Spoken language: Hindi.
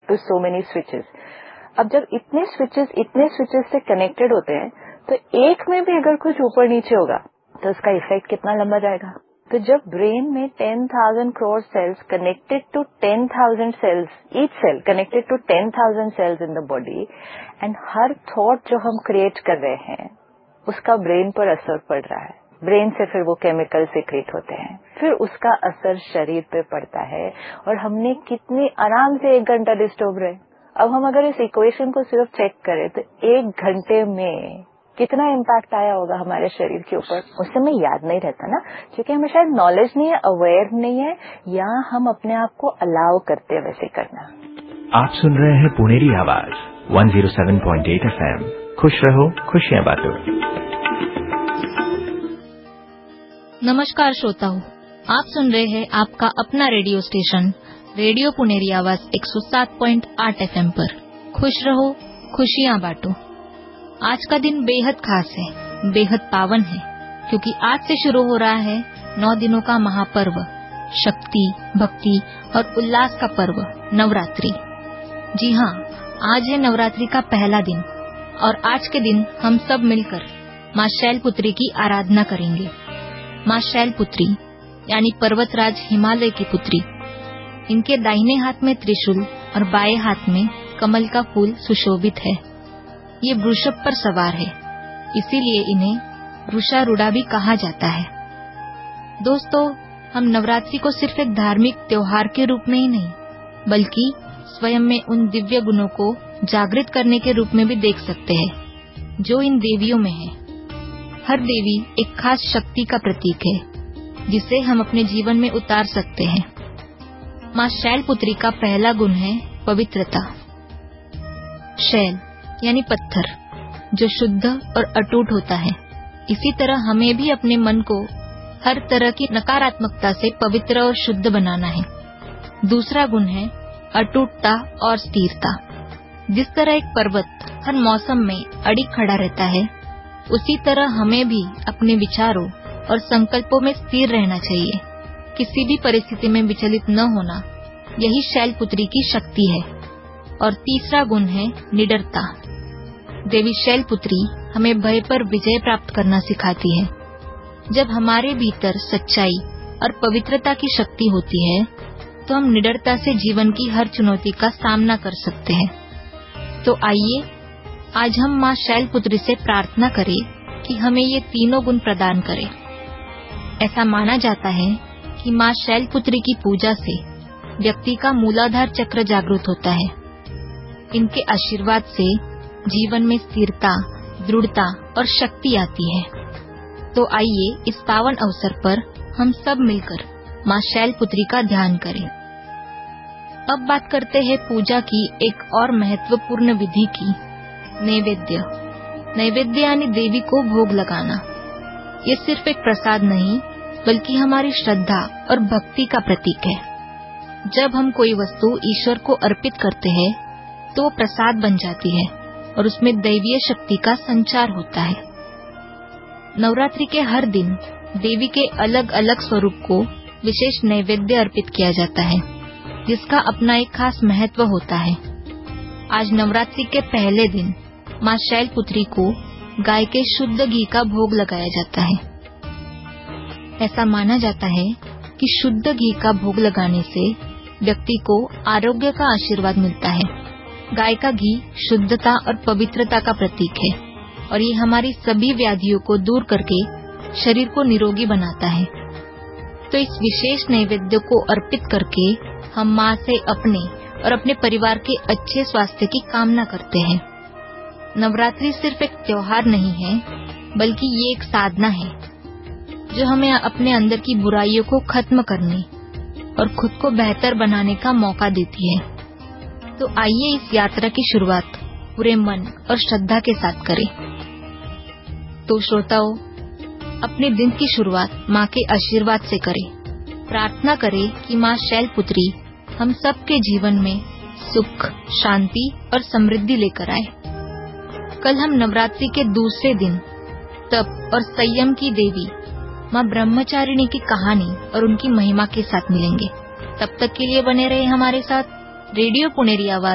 To so many switches. अब जब इतने स्विचेस से कनेक्टेड होते हैं तो एक में भी अगर कुछ ऊपर नीचे होगा तो उसका इफेक्ट कितना लंबा जाएगा। तो जब ब्रेन में 10,000 crore sales connected to 10,000 sales, each cell connected to 10,000 sales in the body, and her thought जो हम क्रिएट कर रहे हैं उसका ब्रेन पर असर पड़ रहा है, ब्रेन से फिर वो केमिकल सीक्रेट होते हैं, फिर उसका असर शरीर पे पड़ता है और हमने कितनी आराम से 1 घंटा डिस्टर्ब रहे। अब हम अगर इस इक्वेशन को सिर्फ चेक करें तो 1 घंटे में कितना इम्पैक्ट आया होगा हमारे शरीर के ऊपर। उस समय याद नहीं रहता ना, क्योंकि हमें शायद नॉलेज नहीं है, अवेयर नहीं है, या हम अपने आप को अलाउ करते हैं वैसे करना। आप सुन रहे हैं पुनेरी आवाज 107.8 FM। खुश रहो, खुशियां बांटो। नमस्कार श्रोताओं, आप सुन रहे हैं आपका अपना रेडियो स्टेशन रेडियो पुनेरी आवाज 107.8 FM पर। खुश रहो, खुशियां बांटो। आज का दिन बेहद खास है, बेहद पावन है, क्योंकि आज से शुरू हो रहा है 9 दिनों का महापर्व, शक्ति, भक्ति और उल्लास का पर्व नवरात्रि। जी हाँ, आज है नवरात्रि का पहला दिन और आज के दिन हम सब मिलकर माँ शैलपुत्री की आराधना करेंगे। माँ शैलपुत्री यानी पर्वतराज हिमालय की पुत्री। इनके दाहिने हाथ में त्रिशूल और बाएं हाथ में कमल का फूल सुशोभित है। ये वृषभ पर सवार है, इसीलिए इन्हें वृषारूढ़ा भी कहा जाता है। दोस्तों, हम नवरात्रि को सिर्फ एक धार्मिक त्योहार के रूप में ही नहीं, बल्कि स्वयं में उन दिव्य गुणों को जागृत करने के रूप में भी देख सकते हैं जो इन देवियों में है। हर देवी एक खास शक्ति का प्रतीक है, जिसे हम अपने जीवन में उतार सकते हैं। माँ शैलपुत्री का पहला गुण है पवित्रता। शैल यानी पत्थर, जो शुद्ध और अटूट होता है। इसी तरह हमें भी अपने मन को हर तरह की नकारात्मकता से पवित्र और शुद्ध बनाना है। दूसरा गुण है अटूटता और स्थिरता। जिस तरह एक पर्वत हर मौसम में अडिग खड़ा रहता है, उसी तरह हमें भी अपने विचारों और संकल्पों में स्थिर रहना चाहिए। किसी भी परिस्थिति में विचलित न होना, यही शैलपुत्री की शक्ति है। और तीसरा गुण है निडरता। देवी शैलपुत्री हमें भय पर विजय प्राप्त करना सिखाती है। जब हमारे भीतर सच्चाई और पवित्रता की शक्ति होती है, तो हम निडरता से जीवन की हर चुनौती का सामना कर सकते हैं। तो आइए आज हम माँ शैलपुत्री से प्रार्थना करें कि हमें ये तीनों गुण प्रदान करे। ऐसा माना जाता है कि माँ शैलपुत्री की पूजा से व्यक्ति का मूलाधार चक्र जागृत होता है। इनके आशीर्वाद से जीवन में स्थिरता, दृढ़ता और शक्ति आती है। तो आइए इस पावन अवसर पर हम सब मिलकर माँ शैलपुत्री का ध्यान करें। अब बात करते हैं पूजा की एक और महत्वपूर्ण विधि की, नैवेद्य। नैवेद्य यानी देवी को भोग लगाना। ये सिर्फ एक प्रसाद नहीं, बल्कि हमारी श्रद्धा और भक्ति का प्रतीक है। जब हम कोई वस्तु ईश्वर को अर्पित करते हैं, तो वो प्रसाद बन जाती है और उसमें दैवीय शक्ति का संचार होता है। नवरात्रि के हर दिन देवी के अलग अलग स्वरूप को विशेष नैवेद्य अर्पित किया जाता है, जिसका अपना एक खास महत्व होता है। आज नवरात्रि के पहले दिन माँ शैलपुत्री को गाय के शुद्ध घी का भोग लगाया जाता है। ऐसा माना जाता है कि शुद्ध घी का भोग लगाने से व्यक्ति को आरोग्य का आशीर्वाद मिलता है। गाय का घी शुद्धता और पवित्रता का प्रतीक है और ये हमारी सभी व्याधियों को दूर करके शरीर को निरोगी बनाता है। तो इस विशेष नैवेद्य को अर्पित करके हम माँ से अपने और अपने परिवार के अच्छे स्वास्थ्य की कामना करते हैं। नवरात्रि सिर्फ एक त्योहार नहीं है, बल्कि ये एक साधना है जो हमें अपने अंदर की बुराइयों को खत्म करने और खुद को बेहतर बनाने का मौका देती है। तो आइए इस यात्रा की शुरुआत पूरे मन और श्रद्धा के साथ करें। तो श्रोताओं, अपने दिन की शुरुआत माँ के आशीर्वाद से करें। प्रार्थना करें कि माँ शैलपुत्री हम सबके जीवन में सुख, शांति और समृद्धि लेकर आए। कल हम नवरात्रि के दूसरे दिन तप और संयम की देवी माँ ब्रह्मचारिणी की कहानी और उनकी महिमा के साथ मिलेंगे। तब तक के लिए बने रहे हमारे साथ रेडियो पुनेरी आवाज